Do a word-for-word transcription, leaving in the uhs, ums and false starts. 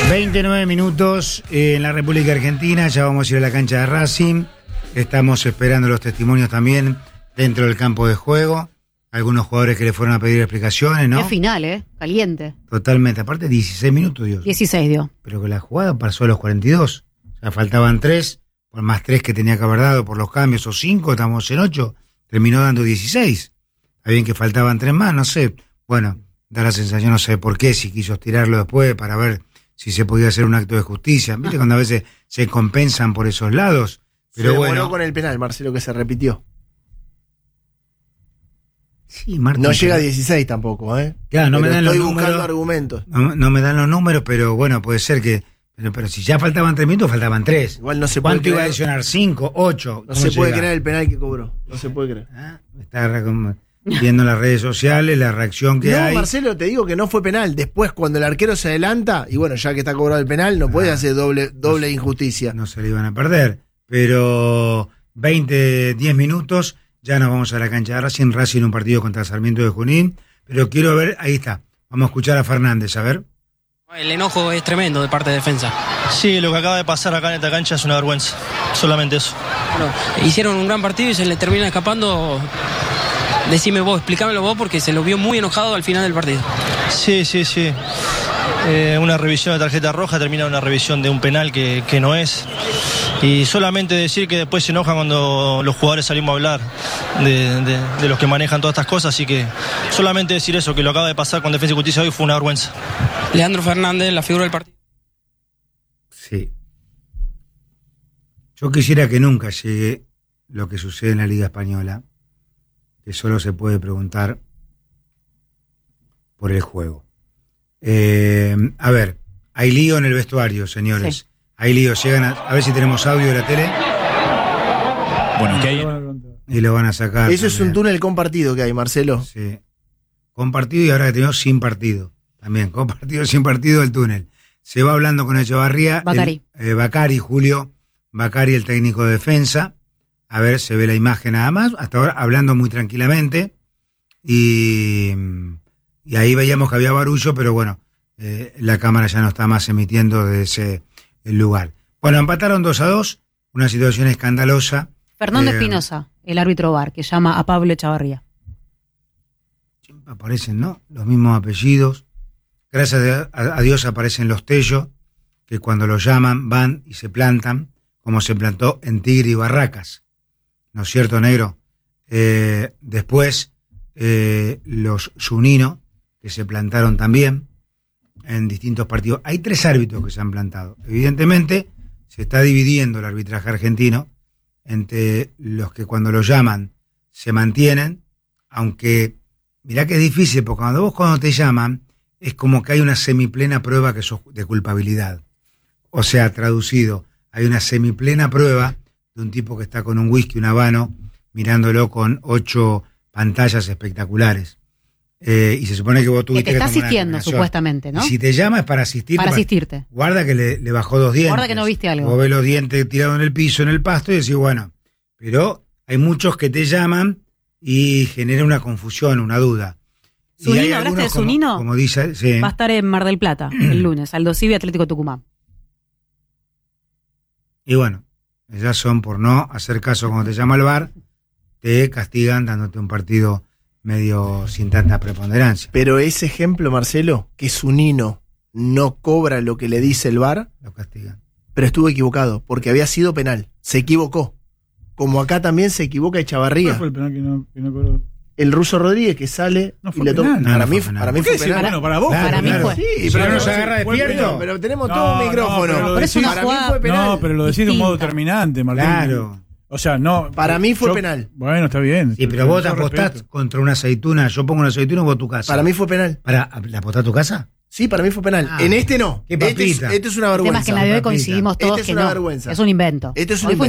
veintinueve minutos en la República Argentina, ya vamos a ir a la cancha de Racing. Estamos esperando los testimonios también dentro del campo de juego. Algunos jugadores que le fueron a pedir explicaciones, ¿no? Es final, ¿eh? Caliente. Totalmente. Aparte, dieciséis minutos, Dios. dieciséis dio. Pero que la jugada pasó a los cuarenta y dos. O sea, faltaban tres, por más tres que tenía que haber dado por los cambios, o cinco, estamos en ocho. Terminó dando dieciséis. Está bien que faltaban tres más, no sé. Bueno, da la sensación, no sé por qué, si quiso tirarlo después para ver si se podía hacer un acto de justicia. ¿Viste cuando a veces se compensan por esos lados? Pero se bueno, con el penal, Marcelo, que se repitió. Sí, Martín, no llega a pero... dieciséis tampoco, ¿eh? Claro, no pero me dan estoy los buscando números, argumentos. No, no me dan los números, pero bueno, puede ser que... Pero, pero si ya faltaban tres minutos, faltaban tres. Igual no se puede ¿Cuánto iba a creer. adicionar? ¿Cinco? ¿Ocho? No se puede llega? creer el penal que cobró. No se puede creer. Ah, está viendo las redes sociales, la reacción que no, hay. Marcelo, te digo que no fue penal. Después, cuando el arquero se adelanta, y bueno, ya que está cobrado el penal, no ah, puede hacer doble, doble no, injusticia. No se le iban a perder. Pero veinte, diez minutos, ya nos vamos a la cancha de Racing. Racing un partido contra Sarmiento de Junín. Pero quiero ver, ahí está. Vamos a escuchar a Fernández, a ver. El enojo es tremendo de parte de defensa. Sí, lo que acaba de pasar acá en esta cancha es una vergüenza. Solamente eso. Bueno, hicieron un gran partido y se le termina escapando. Decime vos, explícamelo vos, porque se lo vio muy enojado al final del partido. Sí, sí, sí. Eh, una revisión de tarjeta roja termina una revisión de un penal que, que no es. Y solamente decir que después se enojan cuando los jugadores salimos a hablar de, de, de los que manejan todas estas cosas. Así que solamente decir eso, que lo acaba de pasar con Defensa y Justicia hoy fue una vergüenza. Leandro Fernández, la figura del partido. Sí. Yo quisiera que nunca llegue lo que sucede en la Liga Española, que solo se puede preguntar por el juego. Eh, a ver, hay lío en el vestuario, señores. Sí. Hay lío. Llegan a, a ver si tenemos audio de la tele. Bueno, ¿qué hay? Y lo van a sacar. Eso también. Es un túnel compartido que hay, Marcelo. Sí. Compartido y ahora que tenemos sin partido. También, compartido sin partido el túnel. Se va hablando con Echevarría. Bacari. El, eh, Bacari, Julio. Bacari, el técnico de defensa. A ver, se ve la imagen nada más. Hasta ahora hablando muy tranquilamente. Y, y ahí veíamos que había barullo, pero bueno, eh, la cámara ya no está más emitiendo de ese el lugar. Bueno, empataron dos a dos. Una situación escandalosa. Fernando eh, Espinosa, el árbitro V A R, que llama a Pablo Echevarría. Siempre aparecen, ¿no? Los mismos apellidos. Gracias a Dios aparecen los Tello, que cuando los llaman van y se plantan, como se plantó en Tigre y Barracas. ¿No es cierto, negro? Eh, después, eh, los Zunino, que se plantaron también en distintos partidos. Hay tres árbitros que se han plantado. Evidentemente, se está dividiendo el arbitraje argentino entre los que cuando los llaman se mantienen, aunque mirá que es difícil, porque cuando vos cuando te llaman, es como que hay una semiplena prueba que sos de culpabilidad. O sea, traducido, hay una semiplena prueba de un tipo que está con un whisky, un habano, mirándolo con ocho pantallas espectaculares. Eh, y se supone que vos tuviste que te está que tomar asistiendo, una determinación. supuestamente, ¿no? Y si te llama es para asistirte. Para asistirte. Guarda que le, le bajó dos dientes. Guarda que no viste algo. Vos ves los dientes tirados en el piso, en el pasto, y decís, bueno, pero hay muchos que te llaman y genera una confusión, una duda. ¿Zunino? ¿Hablaste de Zunino? Como, como dice, sí. Va a estar en Mar del Plata el lunes, Aldo Civi, Atlético Tucumán. Y bueno, ellas son por no hacer caso cuando te llama el V A R, te castigan dándote un partido medio sin tanta preponderancia. Pero ese ejemplo, Marcelo, que Zunino no cobra lo que le dice el V A R, lo castigan. Pero estuvo equivocado, porque había sido penal. Se equivocó. Como acá también se equivoca Echevarría. ¿Cuál fue el penal que no, que no cobró? El Ruso Rodríguez que sale no y le toma. No, para, no mí, fue para mí fue penal. Bueno, para vos. Claro, para mí claro. fue. Sí, pero pero no se agarra despierto. Pero tenemos no, todo un micrófono. No, pero, pero es una para jugada, mí fue penal. No, pero lo decís de un modo determinante, Martín. Claro. O sea, no. Para mí fue yo, penal. Bueno, está bien. Sí, pero vos te apostás contra una aceituna. Yo pongo una aceituna y vos tu casa. Para mí fue penal. ¿Para, ¿La apostás a tu casa? Sí, para mí fue penal. Ah, en este no. qué Este es, papita. este es una El tema vergüenza. es que en la de hoy coincidimos todos Este es que una no. vergüenza. Es un invento. Este es un Hoy fue